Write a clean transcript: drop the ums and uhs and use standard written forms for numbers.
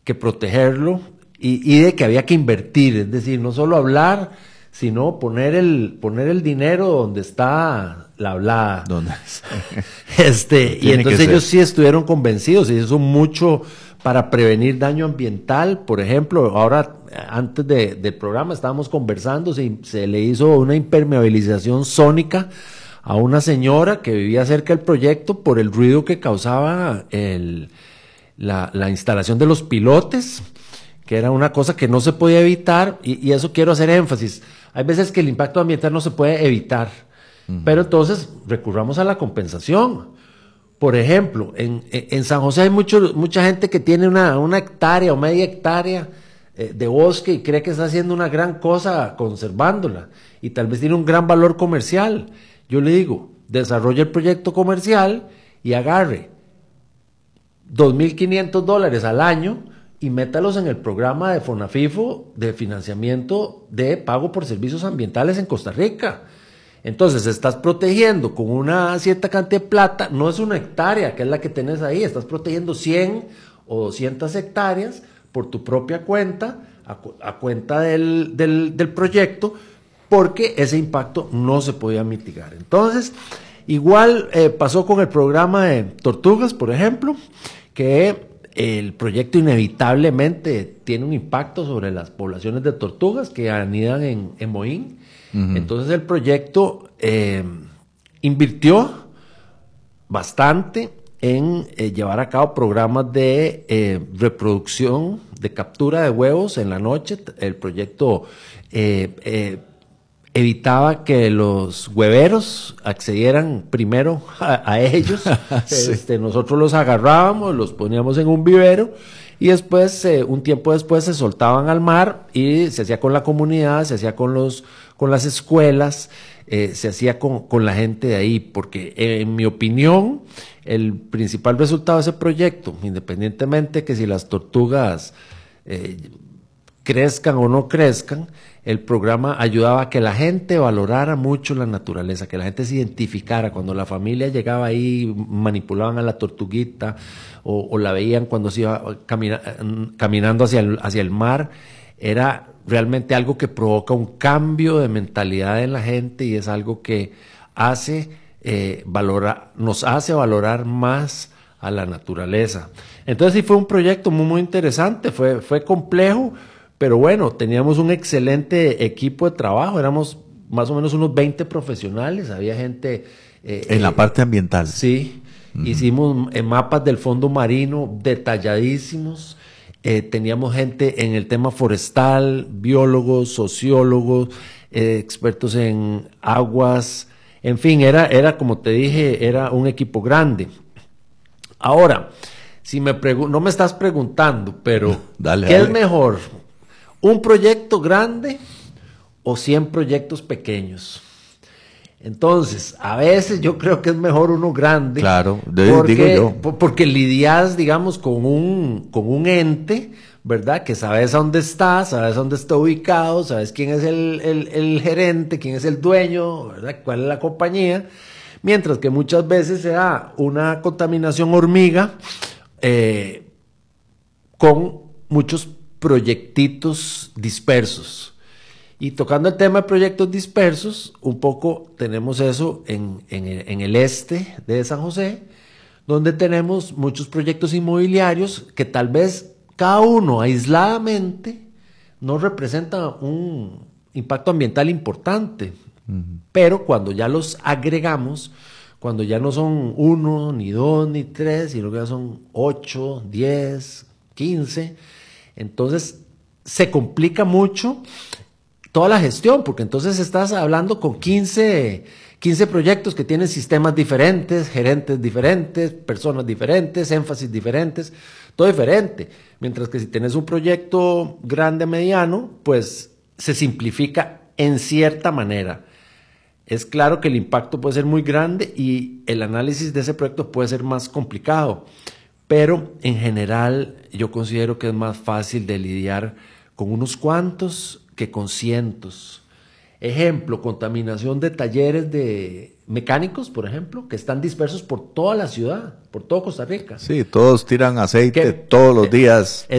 que protegerlo y de que había que invertir, es decir, no solo hablar, sino poner el dinero donde está la hablada. Y entonces ellos sí estuvieron convencidos y hizo mucho para prevenir daño ambiental. Por ejemplo, ahora antes del programa estábamos conversando, se le hizo una impermeabilización sónica a una señora que vivía cerca del proyecto por el ruido que causaba la instalación de los pilotes, que era una cosa que no se podía evitar, y eso quiero hacer énfasis. Hay veces que el impacto ambiental no se puede evitar, pero entonces recurramos a la compensación. Por ejemplo, en San José hay mucha gente que tiene una hectárea o media hectárea de bosque y cree que está haciendo una gran cosa conservándola, y tal vez tiene un gran valor comercial. Yo le digo, desarrolle el proyecto comercial y agarre $2,500 al año y métalos en el programa de FONAFIFO de financiamiento de pago por servicios ambientales en Costa Rica. Entonces estás protegiendo con una cierta cantidad de plata, no es una hectárea que es la que tenés ahí, estás protegiendo 100 o 200 hectáreas por tu propia cuenta, a cuenta del proyecto, porque ese impacto no se podía mitigar. Entonces, igual pasó con el programa de tortugas, por ejemplo, que el proyecto inevitablemente tiene un impacto sobre las poblaciones de tortugas que anidan en Moín. Entonces el proyecto invirtió bastante en llevar a cabo programas de reproducción, de captura de huevos en la noche. El proyecto evitaba que los hueveros accedieran primero a ellos. Sí. Nosotros los agarrábamos, los poníamos en un vivero y después, un tiempo después, se soltaban al mar y se hacía con la comunidad, se hacía con las escuelas, se hacía con la gente de ahí, porque en mi opinión el principal resultado de ese proyecto, independientemente que si las tortugas crezcan o no crezcan, el programa ayudaba a que la gente valorara mucho la naturaleza, que la gente se identificara. Cuando la familia llegaba ahí, manipulaban a la tortuguita o la veían cuando se iba caminando hacia el mar, era realmente algo que provoca un cambio de mentalidad en la gente y es algo que nos hace valorar más a la naturaleza. Entonces sí fue un proyecto muy, muy interesante, fue complejo, pero bueno, teníamos un excelente equipo de trabajo, éramos más o menos unos 20 profesionales, había gente... en la parte ambiental. Sí, hicimos mapas del fondo marino detalladísimos, teníamos gente en el tema forestal, biólogos, sociólogos, expertos en aguas, en fin, era como te dije, era un equipo grande. Ahora, si no me estás preguntando, pero dale, ¿qué es mejor? ¿Un proyecto grande o 100 proyectos pequeños? Entonces, a veces yo creo que es mejor uno grande. Claro, digo yo. Porque lidias, digamos, con un ente, ¿verdad? Que sabes a dónde está ubicado, sabes quién es el gerente, quién es el dueño, ¿verdad? Cuál es la compañía. Mientras que muchas veces se da una contaminación hormiga con muchos proyectitos dispersos. Y tocando el tema de proyectos dispersos, un poco tenemos eso en el este de San José, donde tenemos muchos proyectos inmobiliarios que tal vez cada uno aisladamente no representa un impacto ambiental importante, pero cuando ya los agregamos, cuando ya no son 1, ni 2, ni 3, sino que ya son 8, 10, 15, entonces se complica mucho toda la gestión, porque entonces estás hablando con 15 proyectos que tienen sistemas diferentes, gerentes diferentes, personas diferentes, énfasis diferentes, todo diferente. Mientras que si tienes un proyecto grande, mediano, pues se simplifica en cierta manera. Es claro que el impacto puede ser muy grande y el análisis de ese proyecto puede ser más complicado, pero en general yo considero que es más fácil de lidiar con unos cuantos que con cientos. Ejemplo, contaminación de talleres de mecánicos, por ejemplo, que están dispersos por toda la ciudad, por todo Costa Rica. Sí, todos tiran aceite todos los días.